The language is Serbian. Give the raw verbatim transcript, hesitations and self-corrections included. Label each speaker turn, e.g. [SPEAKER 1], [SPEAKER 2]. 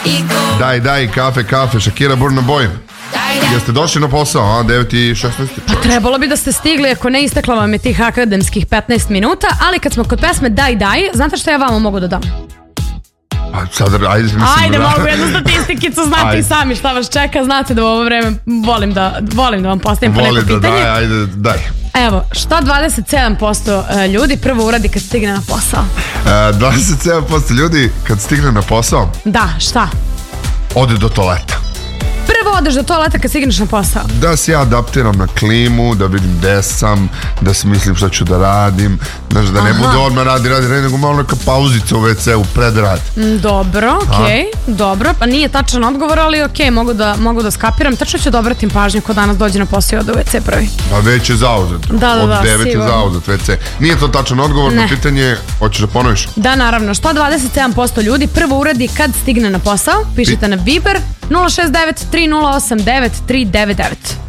[SPEAKER 1] Daj, daj, kafe, kafe, Shakira Burna Boy. Jeste došli na posao, a? devet i šesnaest.
[SPEAKER 2] Pa trebalo bi da ste stigli, ako ne isteklo vam je tih akademskih petnaest minuta, ali kad smo kod pesme Daj, daj, znate što ja vama mogu da dam?
[SPEAKER 1] Pa sad, ajde, mislim...
[SPEAKER 2] Ajde, mogu jednu statistikicu, znate i sami šta vas čeka, znate da u ovo vreme volim da, volim da vam postavim po neko pitanje.
[SPEAKER 1] Voli da daj, ajde, daj.
[SPEAKER 2] Evo, što dvadeset sedam posto ljudi prvo uradi kad stigne na posao?
[SPEAKER 1] E, dvadeset sedam posto ljudi kad stigne na posao?
[SPEAKER 2] Da, šta?
[SPEAKER 1] Ode do toaleta.
[SPEAKER 2] Prvo odeš do toaleta kad stigneš na posao?
[SPEAKER 1] Da se ja adaptiram na klimu, da vidim gde sam, da se mislim šta ću da radim, znaš, da ne Aha. bude odmah radi, radi, radi, nego malo neka pauzica u ve ce u pred rad.
[SPEAKER 2] Dobro, okej, okay, dobro, pa nije tačan odgovor, ali okej, okay, mogu, da, mogu da skapiram, tačno ću da obratim pažnju ko danas dođe na posao i ode u ve ce prvi.
[SPEAKER 1] Pa već je zauzet,
[SPEAKER 2] da, da,
[SPEAKER 1] od
[SPEAKER 2] da,
[SPEAKER 1] devet je zauzet ve ce. Nije to tačan odgovor, ne. Na pitanje, hoćeš da ponoviš?
[SPEAKER 2] Da, naravno, što dvadeset sedam posto ljudi prvo uradi kad stigne na posao, pišite Pi... na Viber nula šest devet tri nula osam devet tri devet devet.